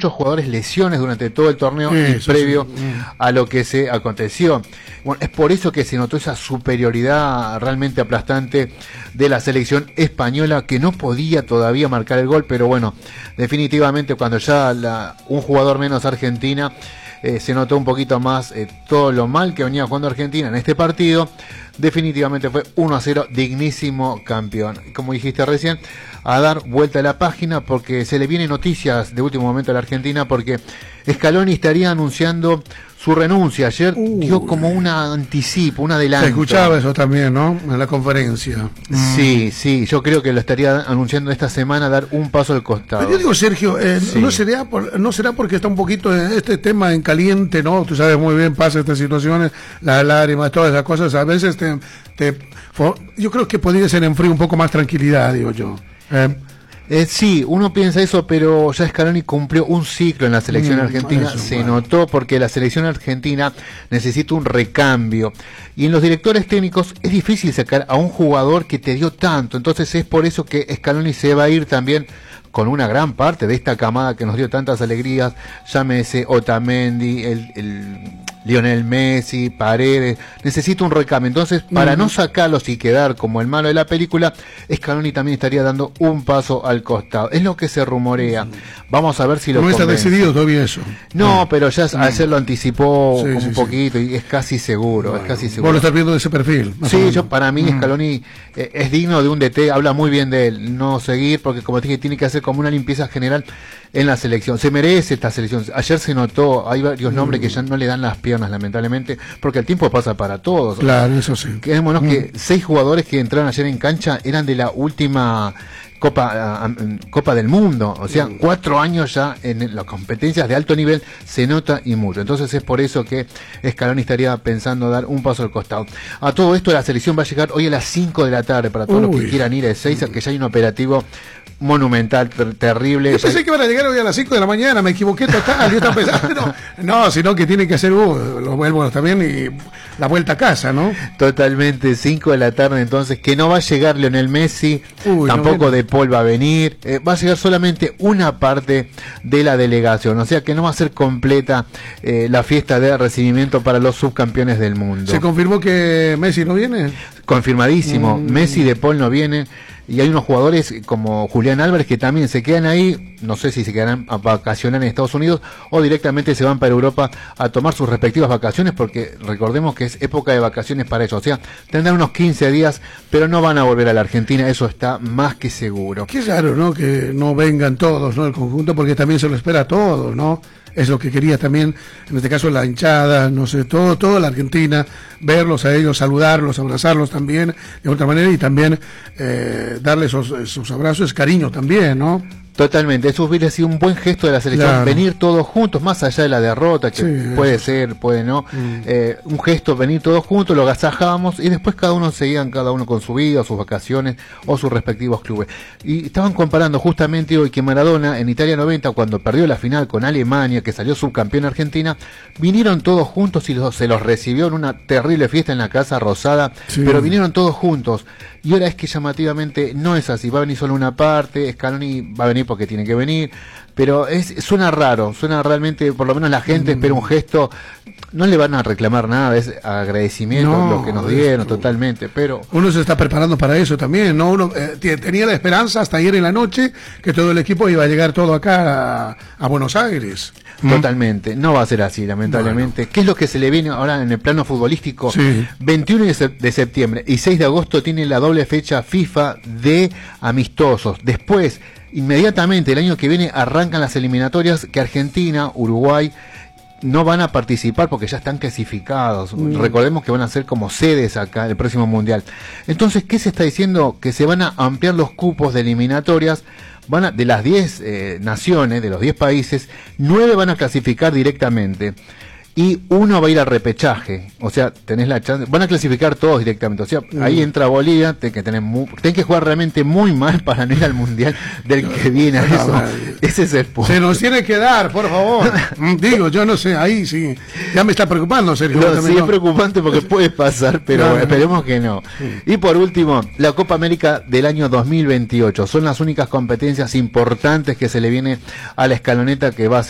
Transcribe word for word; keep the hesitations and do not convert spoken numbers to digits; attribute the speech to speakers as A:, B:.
A: muchos jugadores lesiones durante todo el torneo sí, y previo sí, sí. a lo que se aconteció. Bueno, es por eso que se notó esa superioridad realmente aplastante de la selección española, que no podía todavía marcar el gol, pero bueno, definitivamente cuando ya la, un jugador menos Argentina, eh, se notó un poquito más eh, todo lo mal que venía jugando Argentina en este partido. Definitivamente fue uno a cero, dignísimo campeón. Como dijiste recién, a dar vuelta a la página porque se le vienen noticias de último momento a la Argentina, porque Scaloni estaría anunciando su renuncia. Ayer uh, dio como un anticipo, un adelanto.
B: Se escuchaba eso también, ¿no? En la conferencia.
A: Sí, mm. sí, yo creo que lo estaría anunciando esta semana, dar un paso al costado.
B: Pero yo digo, Sergio, eh, sí. ¿no, sería por, ¿no será porque está un poquito este tema en caliente, ¿no? Tú sabes muy bien, pasa estas situaciones, las lágrimas, todas esas cosas, a veces te, te for, yo creo que podría ser en frío un poco más tranquilidad, digo yo. Eh,
A: Eh, sí, uno piensa eso, pero ya Scaloni cumplió un ciclo en la selección mm, argentina, eso, se bueno. notó, porque la selección argentina necesita un recambio, y en los directores técnicos es difícil sacar a un jugador que te dio tanto, entonces es por eso que Scaloni se va a ir también con una gran parte de esta camada que nos dio tantas alegrías, llámese Otamendi, el, el Lionel Messi, Paredes, necesita un recambio. Entonces, para uh-huh. no sacarlos y quedar como el malo de la película, Scaloni también estaría dando un paso al costado. Es lo que se rumorea. Vamos a ver si lo
B: No
A: convence.
B: está decidido todavía eso.
A: No, uh-huh. pero ya uh-huh. ayer lo anticipó sí, un
B: sí,
A: poquito
B: sí.
A: y es casi seguro, bueno, es casi seguro.
B: Vos lo estás viendo de ese perfil.
A: Sí, yo para mí uh-huh. Scaloni eh, es digno de un D T, habla muy bien de él, no seguir, porque como te dije, tiene que hacer como una limpieza general en la selección. Se merece esta selección. Ayer se notó, hay varios nombres uh-huh. que ya no le dan las piernas, lamentablemente, porque el tiempo pasa para todos.
B: Claro, eso sí.
A: Quedémonos uh-huh. que seis jugadores que entraron ayer en cancha eran de la última Copa, uh, Copa del Mundo, o sea, uh-huh. cuatro años ya en las competencias de alto nivel, se nota y mucho. Entonces es por eso que Scaloni estaría pensando dar un paso al costado. A todo esto la selección va a llegar hoy a las cinco de la tarde, para todos Uy. los que quieran ir a Ezeiza, que ya hay un operativo monumental, ter- terrible.
B: Yo pensé ya... que iban a llegar hoy a las cinco de la mañana, me equivoqué total, yo estaba pensando, no, no, sino que tienen que hacer uh, los vuelvos también y la vuelta a casa, ¿no?
A: Totalmente, cinco de la tarde, entonces, que no va a llegar Lionel Messi, Uy, tampoco no, De Paul va a venir, eh, va a llegar solamente una parte de la delegación, o sea que no va a ser completa eh, la fiesta de recibimiento para los subcampeones del mundo.
B: ¿Se confirmó que Messi no viene?
A: Confirmadísimo, mm. Messi, De Paul no viene. Y hay unos jugadores como Julián Álvarez que también se quedan ahí, no sé si se quedarán a vacacionar en Estados Unidos o directamente se van para Europa a tomar sus respectivas vacaciones, porque recordemos que es época de vacaciones para ellos, o sea, tendrán unos quince días, pero no van a volver a la Argentina, eso está más que seguro.
B: Qué raro, ¿no? Que no vengan todos, ¿no? El conjunto, porque también se lo espera a todos, ¿no? Es lo que quería también, en este caso la hinchada, no sé, todo, toda la Argentina, verlos a ellos, saludarlos, abrazarlos también, de otra manera, y también eh, darles esos, esos abrazos, cariño también, ¿no?
A: Totalmente, eso hubiera sido un buen gesto de la selección, claro. venir todos juntos, más allá de la derrota, que sí, puede eso. ser, puede no, mm. eh, un gesto, venir todos juntos, lo agasajábamos y después cada uno seguían, cada uno con su vida, sus vacaciones o sus respectivos clubes. Y estaban comparando justamente hoy que Maradona en Italia noventa, cuando perdió la final con Alemania, que salió subcampeón Argentina, vinieron todos juntos y los, se los recibió en una terrible fiesta en la Casa Rosada, sí. pero vinieron todos juntos. Y ahora es que llamativamente no es así, va a venir solo una parte, Scaloni va a venir porque tiene que venir, pero es suena raro, suena realmente, por lo menos la gente mm. espera un gesto, no le van a reclamar nada, es agradecimiento no, lo que nos dieron esto. totalmente, pero...
B: Uno se está preparando para eso también, ¿no? Uno eh, tenía la esperanza hasta ayer en la noche que todo el equipo iba a llegar todo acá a, a Buenos Aires.
A: Totalmente, no va a ser así, lamentablemente. Bueno. ¿Qué es lo que se le viene ahora en el plano futbolístico?
B: Sí.
A: veintiuno de septiembre y seis de agosto tiene la doble fecha FIFA de amistosos. Después, inmediatamente, el año que viene arrancan las eliminatorias que Argentina, Uruguay no van a participar porque ya están clasificados. Mm. Recordemos que van a ser como sedes acá el próximo mundial. Entonces, ¿qué se está diciendo? Que se van a ampliar los cupos de eliminatorias. Van a, de las diez eh, naciones, de los diez países, nueve van a clasificar directamente y uno va a ir al repechaje, o sea, tenés la chance, van a clasificar todos directamente, o sea, mm. ahí entra Bolivia, tenés que tener muy, tenés que jugar realmente muy mal para no ir al mundial del que viene, a eso, no, ese es el punto.
B: Se nos tiene que dar, por favor, digo, yo no sé, ahí sí, ya me está preocupando, Sergio.
A: No, sí, no. Es preocupante porque puede pasar, pero no, bueno, esperemos que no. Sí. Y por último, la Copa América del año dos mil veintiocho, son las únicas competencias importantes que se le viene a la escaloneta que va a